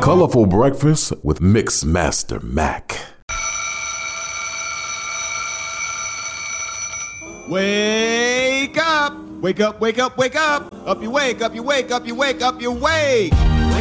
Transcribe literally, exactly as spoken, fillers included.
Colorful Breakfast with Mix Master Mac. Wake up! Wake up, wake up, wake up! Up you wake, up you wake, up you wake, up you wake!